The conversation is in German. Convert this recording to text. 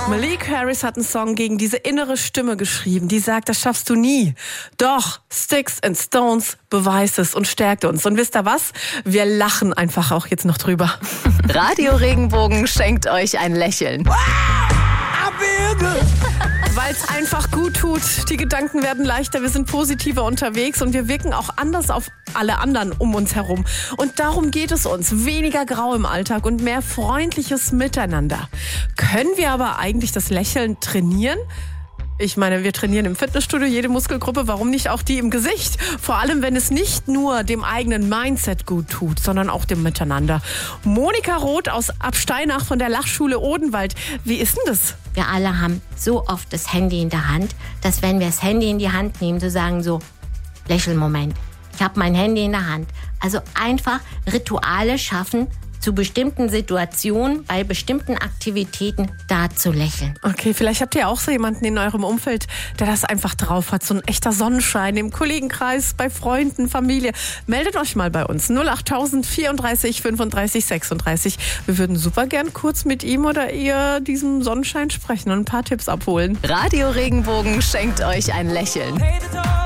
Malik Harris hat einen Song gegen diese innere Stimme geschrieben, die sagt, das schaffst du nie. Doch, Sticks and Stones beweist es und stärkt uns. Und wisst ihr was? Wir lachen einfach auch jetzt noch drüber. Radio Regenbogen schenkt euch ein Lächeln. Weil es einfach gut tut. Die Gedanken werden leichter, wir sind positiver unterwegs und wir wirken auch anders auf alle anderen um uns herum. Und darum geht es uns. Weniger Grau im Alltag und mehr freundliches Miteinander. Können wir aber eigentlich das Lächeln trainieren? Ich meine, wir trainieren im Fitnessstudio jede Muskelgruppe, warum nicht auch die im Gesicht? Vor allem, wenn es nicht nur dem eigenen Mindset gut tut, sondern auch dem Miteinander. Monika Roth aus Absteinach von der Lachschule Odenwald. Wie ist denn das? Wir alle haben so oft das Handy in der Hand, dass wenn wir das Handy in die Hand nehmen, so sagen so, Lächelmoment, ich habe mein Handy in der Hand. Also einfach Rituale schaffen, zu bestimmten Situationen, bei bestimmten Aktivitäten da zu lächeln. Okay, vielleicht habt ihr auch so jemanden in eurem Umfeld, der das einfach drauf hat. So ein echter Sonnenschein im Kollegenkreis, bei Freunden, Familie. Meldet euch mal bei uns. 08000 34 35 36. Wir würden super gern kurz mit ihm oder ihr diesem Sonnenschein sprechen und ein paar Tipps abholen. Radio Regenbogen schenkt euch ein Lächeln.